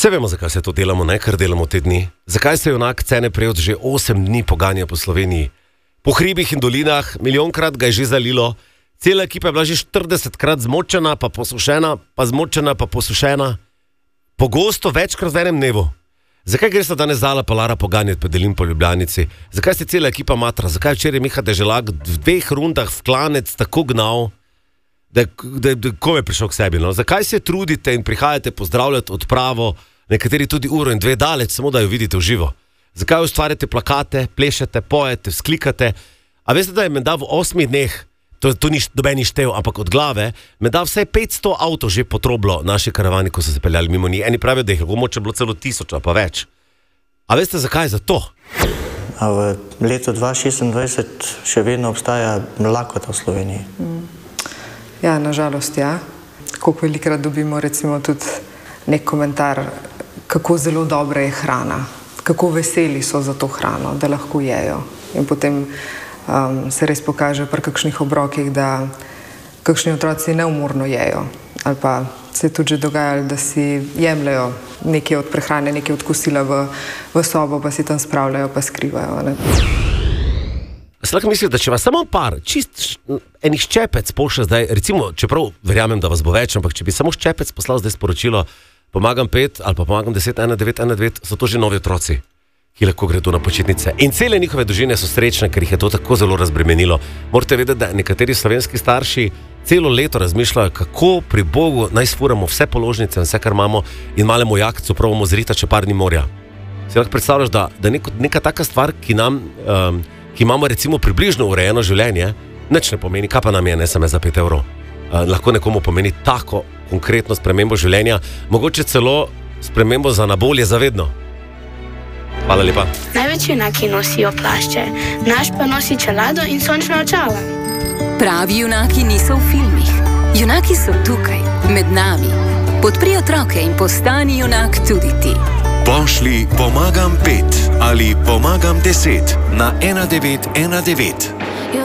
Vse vemo, zakaj se to delamo, ne, kar delamo te dni. Zakaj se junak Cene Prevc že 8 dni poganja po Sloveniji. Po hribih in dolinah, milijonkrat ga je že zalilo, cela ekipa je bila že 40krat zmočena, pa posušena, pa zmočena, pa posušena. Pogosto večkrat v enem dnevu. Zakaj gre se danes Zala pa Lara poganjati pedelin po Ljubljanici? Zakaj se cela ekipa matra? Zakaj včeraj Miha Deželak v 2 rundah v klanec tako gnal, da ko je prišel k sebi? No? Zakaj se trudite in prihajate pozdravljati odpravo, nekateri tudi uro in 2 daleč, samo da jo vidite v živo? Zakaj ustvarjate plakate, plešete, pojete, vzklikate? A veste, da je menda v 8 dneh, to ni nobeni štev, ampak od glave, menda vsaj 500 avtov že potroblo naši karavani, ko so se peljali mimo njih. Eni pravijo, da jih je moče bilo celo 1000, pa več. A veste, zakaj? Zato. A v letu 2026 še vedno obstaja lakota v Sloveniji? Ja, nažalost, ja. Koliko velikrat dobimo recimo tudi nek komentar, kako zelo dobra je hrana, kako veseli so za to hrano, da lahko jejo. In potem se res pokaže pri kakšnih obrokih, da kakšni otroci neumorno jejo. Ali pa se je tudi že dogajalo, da si jemljajo nekaj od prehrane, nekaj od kosila v sobo, pa si tam spravljajo, pa skrivajo. Ne? Se lahko misli, da če vas samo par, čist enih ščepec pošlje zdaj, recimo, čeprav verjamem, da vas bo več, ampak če bi samo ščepec poslal zdaj sporočilo, pomagam 5 ali pa pomagam 10, 1919, so to že novi otroci, ki lahko gredo na počitnice. In cele njihove družine so srečne, ker jih je to tako zelo razbremenilo. Morate vedeti, da nekateri slovenski starši celo leto razmišljajo, kako pri Bogu naj sfuramo vse položnice in vse, kar imamo, in malemu jakcu probamo zrita, če par ni morja. Si lahko predstavljaš, da neka taka stvar, ki imamo recimo približno urejeno življenje, nič ne pomeni, kaj pa nam je, ne samo za 5 evrov. Lahko nekomu pomeni tako konkretno spremembo življenja, mogoče celo spremembo za na bolje zavedno. Hvala lepa. Največji junaki nosijo plašče, naš pa nosi čelado in sončna očala. Pravi junaki niso v filmih. Junaki so tukaj, med nami. Podpri otroke in postani junak tudi ti. Pošli pomagam 5 ali pomagam 10 na 1919.